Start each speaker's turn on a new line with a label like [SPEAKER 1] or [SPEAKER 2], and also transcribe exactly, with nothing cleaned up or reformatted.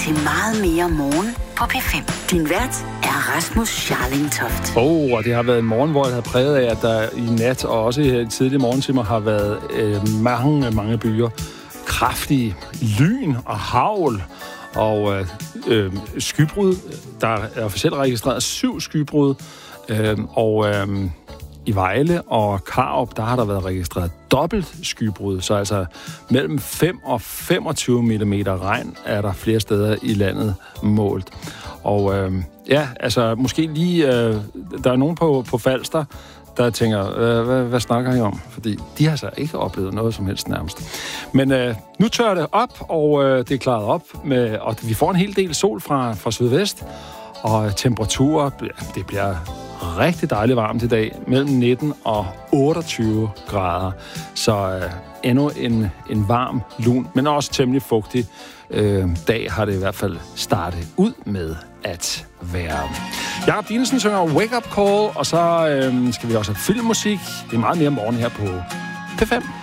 [SPEAKER 1] til meget mere morgen på P fem. Din vært er Rasmus Scharling-Toft.
[SPEAKER 2] Oh, og det har været en morgen, hvor det har præget af, at der i nat og også i tidlige morgentimer har været øh, mange, mange byer. Kraftige lyn og hagl og øh, øh, skybrud. Der er officielt registreret syv skybrud, øh, og øh, i Vejle og Karup, der har der været registreret dobbelt skybrud, så altså mellem fem og femogtyve millimeter regn er der flere steder i landet målt. Og øh, ja, altså måske lige, øh, der er nogen på, på Falster, der tænker, øh, hvad, hvad snakker I om? Fordi de har så ikke oplevet noget som helst nærmest. Men øh, nu tørrer det op, og øh, det er klaret op, med, og vi får en hel del sol fra, fra sydvest, og temperaturer, det bliver rigtig dejligt varmt i dag, mellem nitten og otteogtyve grader. Så øh, endnu en, en varm, lun, men også temmelig fugtig øh, dag har det i hvert fald startet ud med at være. Jakob Dinesen synger Wake Up Call, og så øh, skal vi også have filmmusik. Det er meget mere morgen her på P fem.